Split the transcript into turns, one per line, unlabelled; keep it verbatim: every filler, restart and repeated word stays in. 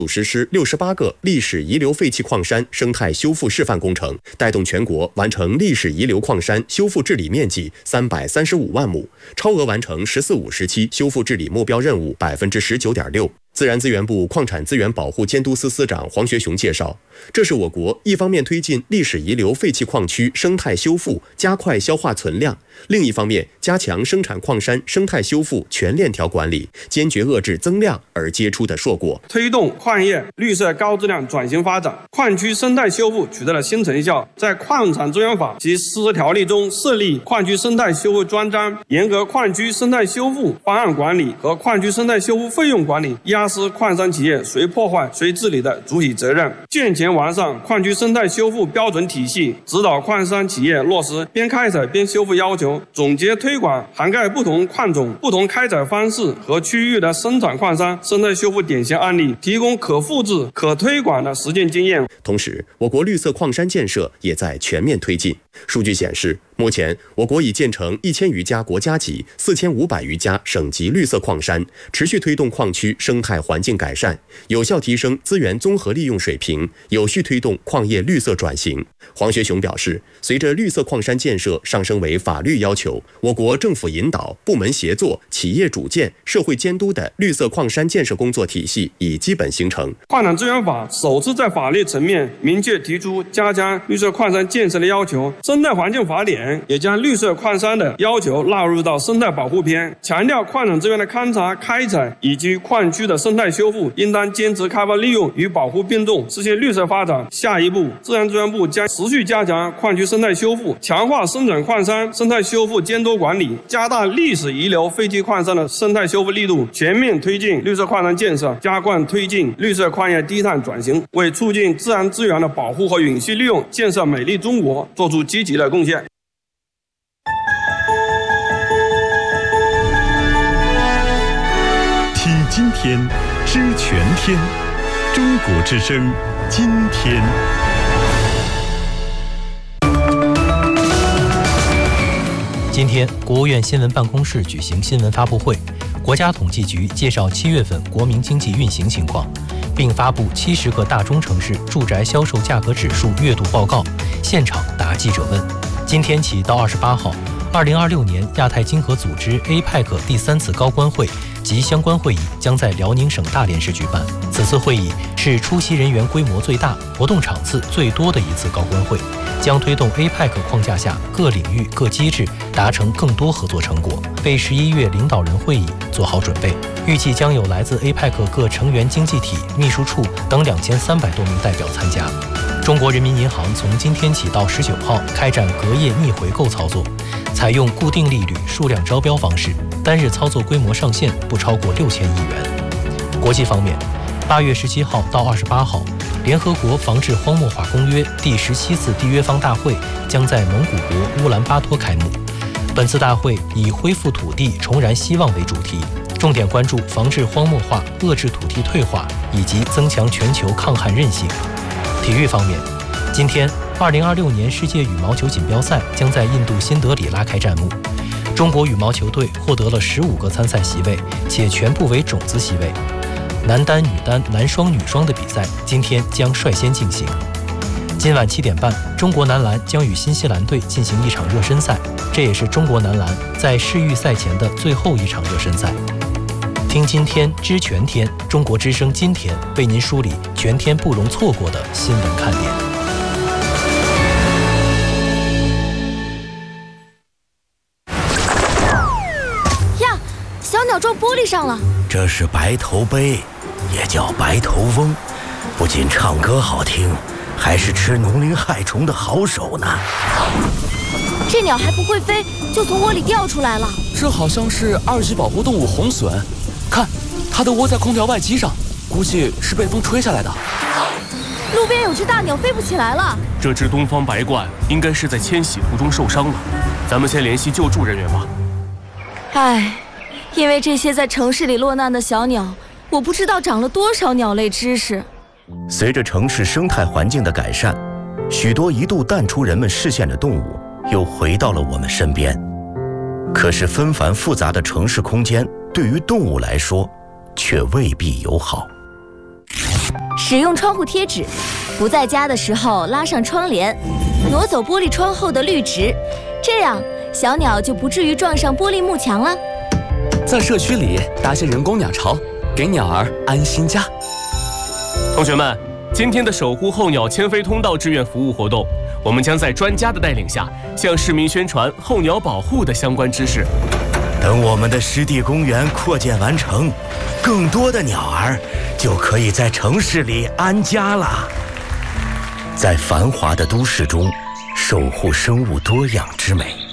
实施六十八个历史遗留废弃矿山生态修复示范工程，带动全国完成历史遗留矿山修复治理面积三百三十五万亩，超额完成“十四五”时期修复治理目标任务百分之十九点六。自然资源部矿产资源保护监督司司长黄学雄介绍，这是我国一方面推进历史遗留废弃矿区生态修复，加快消化存量；另一方面加强生产矿山生态修复全链条管理，坚决遏制增量而结出的硕果。
推动矿业绿色高质量转型发展，矿区生态修复取得了新成效。在矿产资源法及实施条例中设立矿区生态修复专章，严格矿区生态修复方案管理和矿区生态修复费用管理，压实矿山企业谁破坏谁治理的主体责任，健全完善矿区生态修复标准体系，指导矿山企业落实边开采边修复要求，总结推广涵盖不同矿种、不同开采方式和区域的生产矿山生态修复典型案例，提供可复制、可推广的实践经验。
同时，我国绿色矿山建设也在全面推进。数据显示，目前我国已建成一千余家国家级、四千五百余家省级绿色矿山，持续推动矿区生态环境改善，有效提升资源综合利用水平，有序推动矿业绿色转型。黄学雄表示，随着绿色矿山建设上升为法律要求，我国政府引导、部门协作、企业主建、社会监督的绿色矿山建设工作体系已基本形成。
矿产资源法首次在法律层面明确提出加强绿色矿山建设的要求，生态环境法典也将绿色矿山的要求纳入到生态保护篇，强调矿产资源的勘察、开采以及矿区的生态修复应当坚持开发利用与保护并重，实现绿色发展。下一步，自然资源部将持续加强矿区生态修复，强化生产矿山生态修复监督管理，加大历史遗留废弃矿山的生态修复力度，全面推进绿色矿山建设，加快推进绿色矿业低碳转型，为促进自然资源的保护和永续利用、建设美丽中国做出积极的贡献。
听今天，知全天，中国之声，今天。
今天，国务院新闻办公室举行新闻发布会，国家统计局介绍七月份国民经济运行情况，并发布七十个大中城市住宅销售价格指数月度报告，现场答记者问。今天起到二十八号，二零二六年亚太经合组织 A P E C 第三次高官会及相关会议将在辽宁省大连市举办。此次会议是出席人员规模最大、活动场次最多的一次高官会，将推动 A P E C 框架下各领域各机制达成更多合作成果，为十一月领导人会议做好准备。预计将有来自 A P E C 各成员经济体、秘书处等两千三百多名代表参加。中国人民银行从今天起到十九号开展隔夜逆回购操作，采用固定利率数量招标方式，单日操作规模上限不超过六千亿元。国际方面，八月十七号到二十八号，联合国防治荒漠化公约第十七次缔约方大会将在蒙古国乌兰巴托开幕。本次大会以恢复土地、重燃希望为主题，重点关注防治荒漠化、遏制土地退化以及增强全球抗旱韧性。体育方面，今天二零二六年世界羽毛球锦标赛将在印度新德里拉开战幕。中国羽毛球队获得了十五个参赛席位，且全部为种子席位。男单、女单、男双、女双的比赛今天将率先进行。今晚七点半，中国男篮将与新西兰队进行一场热身赛，这也是中国男篮在世预赛前的最后一场热身赛。听今天，知全天，中国之声今天为您梳理全天不容错过的新闻看点。
呀，小鸟撞玻璃上了。
这是白头鹎，也叫白头翁，不仅唱歌好听，还是吃农林害虫的好手呢。
这鸟还不会飞，就从窝里掉出来了。
这好像是二级保护动物红隼，看，它的窝在空调外机上，估计是被风吹下来的。
路边有只大鸟飞不起来了。
这只东方白鹳应该是在迁徙途中受伤了，咱们先联系救助人员吧。
唉，因为这些在城市里落难的小鸟，我不知道长了多少鸟类知识。
随着城市生态环境的改善，许多一度淡出人们视线的动物又回到了我们身边。可是纷繁复杂的城市空间对于动物来说却未必友好。
使用窗户贴纸，不在家的时候拉上窗帘，挪走玻璃窗后的绿植，这样小鸟就不至于撞上玻璃幕墙了。
在社区里搭些人工鸟巢，给鸟儿安心家。
同学们，今天的守护候鸟迁飞通道志愿服务活动，我们将在专家的带领下，向市民宣传候鸟保护的相关知识。
等我们的湿地公园扩建完成，更多的鸟儿就可以在城市里安家了。在繁华的都市中，守护生物多样之美。